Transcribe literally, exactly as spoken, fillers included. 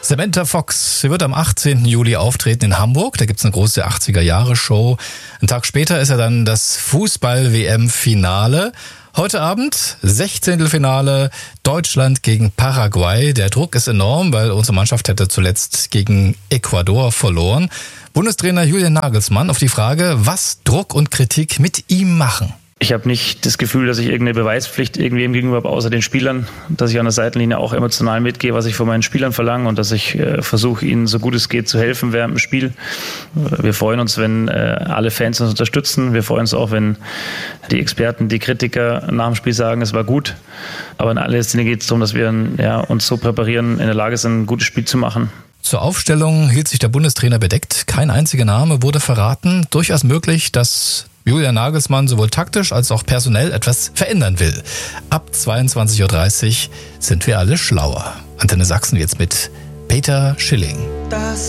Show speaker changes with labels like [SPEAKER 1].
[SPEAKER 1] Samantha Fox, sie wird am achtzehnten Juli auftreten in Hamburg. Da gibt's eine große achtziger-Jahre-Show. Einen Tag später ist ja dann das Fußball-W M-Finale. Heute Abend Sechzehntelfinale Deutschland gegen Paraguay. Der Druck ist enorm, weil unsere Mannschaft hätte zuletzt gegen Ecuador verloren. Bundestrainer Julian Nagelsmann auf die Frage, was Druck und Kritik mit ihm machen.
[SPEAKER 2] Ich habe nicht das Gefühl, dass ich irgendeine Beweispflicht irgendwem gegenüber habe, außer den Spielern, dass ich an der Seitenlinie auch emotional mitgehe, was ich von meinen Spielern verlange und dass ich äh, versuche, ihnen so gut es geht zu helfen während dem Spiel. Wir freuen uns, wenn äh, alle Fans uns unterstützen. Wir freuen uns auch, wenn die Experten, die Kritiker nach dem Spiel sagen, es war gut. Aber in allererster Linie geht es darum, dass wir ja, uns so präparieren, in der Lage sind, ein gutes Spiel zu machen.
[SPEAKER 1] Zur Aufstellung hielt sich der Bundestrainer bedeckt. Kein einziger Name wurde verraten. Durchaus möglich, dass Julian Nagelsmann sowohl taktisch als auch personell etwas verändern will. Ab zweiundzwanzig Uhr dreißig sind wir alle schlauer. Antenne Sachsen jetzt mit Peter Schilling. Das